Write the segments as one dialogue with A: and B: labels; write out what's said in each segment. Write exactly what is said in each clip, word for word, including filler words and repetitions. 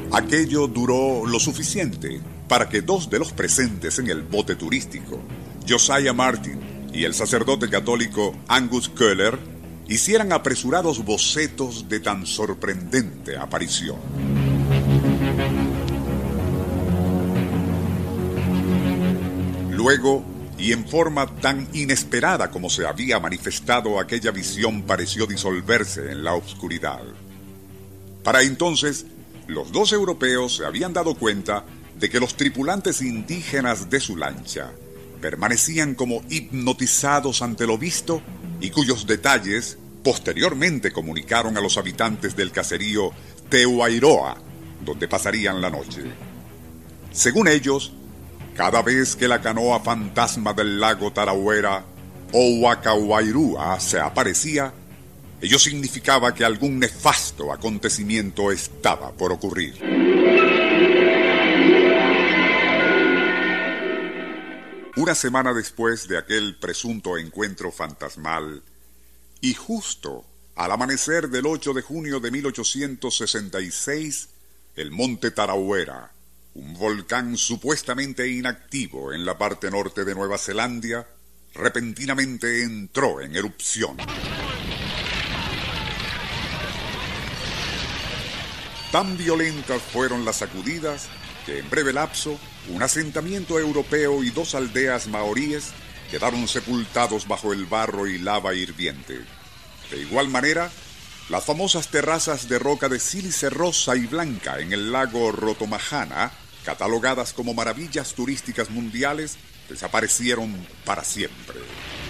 A: Aquello duró lo suficiente para que dos de los presentes en el bote turístico, Josiah Martin y el sacerdote católico Angus Köhler, hicieran apresurados bocetos de tan sorprendente aparición. Luego, y en forma tan inesperada como se había manifestado, aquella visión pareció disolverse en la oscuridad. Para entonces, los dos europeos se habían dado cuenta de que los tripulantes indígenas de su lancha permanecían como hipnotizados ante lo visto y cuyos detalles posteriormente comunicaron a los habitantes del caserío Tehuairoa, donde pasarían la noche. Según ellos, cada vez que la canoa fantasma del lago Tarawera o Wakawairua se aparecía, ello significaba que algún nefasto acontecimiento estaba por ocurrir. Una semana después de aquel presunto encuentro fantasmal, y justo al amanecer del ocho de junio de mil ochocientos sesenta y seis, el monte Tarawera, un volcán supuestamente inactivo en la parte norte de Nueva Zelanda, repentinamente entró en erupción. Tan violentas fueron las sacudidas que en breve lapso un asentamiento europeo y dos aldeas maoríes quedaron sepultados bajo el barro y lava hirviente. De igual manera, las famosas terrazas de roca de sílice rosa y blanca en el lago Rotomahana, catalogadas como maravillas turísticas mundiales, desaparecieron para siempre.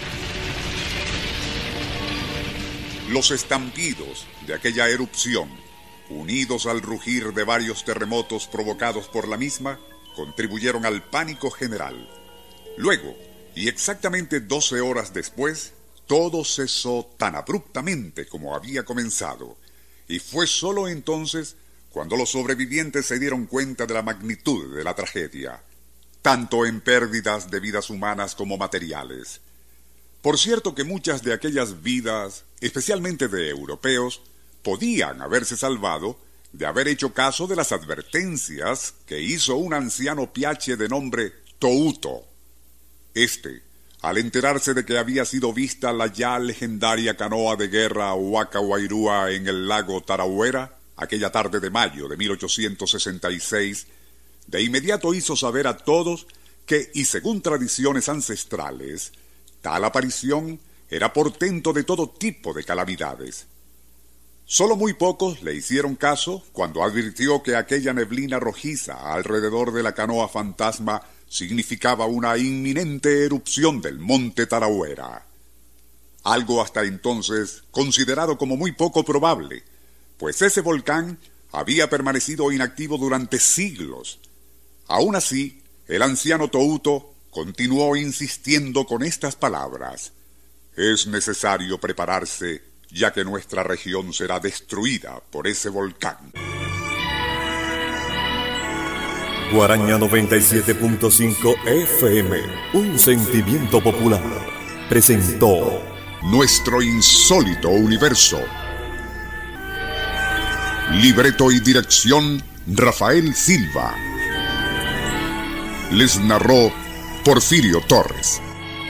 A: Los estampidos de aquella erupción, unidos al rugir de varios terremotos provocados por la misma, contribuyeron al pánico general. Luego, y exactamente doce horas después, todo cesó tan abruptamente como había comenzado, y fue sólo entonces cuando los sobrevivientes se dieron cuenta de la magnitud de la tragedia, tanto en pérdidas de vidas humanas como materiales. Por cierto que muchas de aquellas vidas, especialmente de europeos, podían haberse salvado de haber hecho caso de las advertencias que hizo un anciano piache de nombre Touto. Este, al enterarse de que había sido vista la ya legendaria canoa de guerra Wakawairua en el lago Tarawera, aquella tarde de mayo de mil ochocientos sesenta y seis, de inmediato hizo saber a todos que, y según tradiciones ancestrales, tal aparición era portento de todo tipo de calamidades. Solo muy pocos le hicieron caso cuando advirtió que aquella neblina rojiza alrededor de la canoa fantasma significaba una inminente erupción del monte Tarawera. Algo hasta entonces considerado como muy poco probable, pues ese volcán había permanecido inactivo durante siglos. Aún así, el anciano Touto continuó insistiendo con estas palabras: es necesario prepararse, ya que nuestra región será destruida por ese volcán.
B: Guaraña noventa y siete punto cinco F M, un sentimiento popular, presentó
A: Nuestro insólito universo. Libreto y dirección, Rafael Silva. Les narró Porfirio Torres.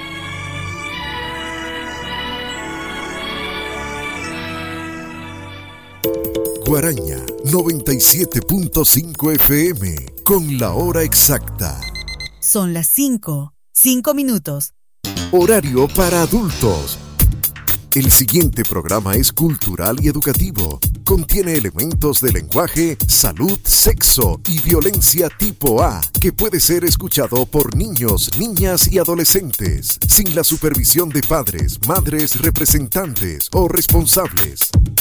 C: Guaraña noventa y siete punto cinco F M, con la hora exacta.
D: Son las cinco, cinco minutos.
C: Horario para adultos. El siguiente programa es cultural y educativo. Contiene elementos de lenguaje, salud, sexo y violencia tipo A, que puede ser escuchado por niños, niñas y adolescentes, sin la supervisión de padres, madres, representantes o responsables.